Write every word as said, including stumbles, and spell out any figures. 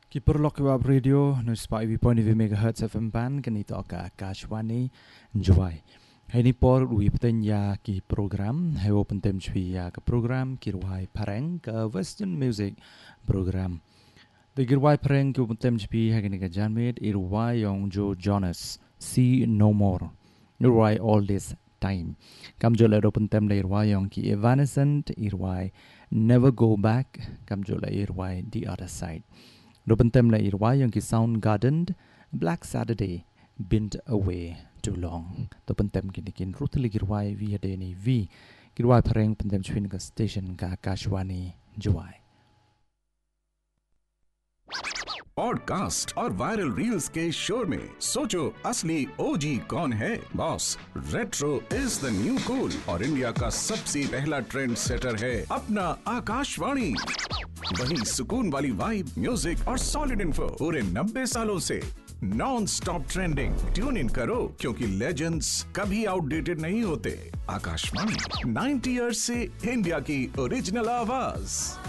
Kiperlok Web Radio nus pa ibi point megahertz F M pan kanito ka Akashwani Njwai. Hai ni por ui peten ya ki program hai open tem chui ya ka program kirwai pareng ka Western Music program. The kirwai pareng ki open tem chui hai ni ka janmet irwai yong Joe Jonas See No More. Irwai All This Time. Kam jo la open tem la irwai yong ki Evanescent irwai Never Go Back kam jo la irwai The Other Side. Dopen tem la irwai yang ki Soundgarden, Black Saturday, Been Away Too Long. Dopen tem ki nikin rutili kirwai vi adeni vi kirwai pareng pentem chwin ka station ka Akashwani Njwai. Podcast और viral reels के शोर में सोचो असली ओजी कौन है। Boss, retro is the new cool और इंडिया का सबसे पहला ट्रेंड सेटर है अपना आकाशवाणी। वही सुकून वाली वाइब, म्यूजिक और सॉलिड इन्फो पूरे नब्बे सालों से non stop trending. Tune in करो क्योंकि लेजेंड्स कभी आउटडेटेड नहीं होते। आकाशवाणी नाइंटी इयर्स से इंडिया की ओरिजिनल आवाज।